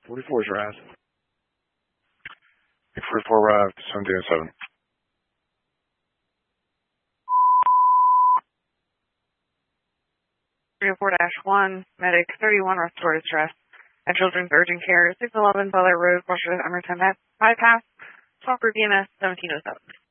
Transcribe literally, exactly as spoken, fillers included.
forty-four is Raz. forty-four arrived, seventeen oh seven. three oh four dash one, medic thirty-one restored distress. At Children's Urgent Care, six eleven Bel Air Road, Washington, Emerson, bypass, Talker B M S seventeen oh seven.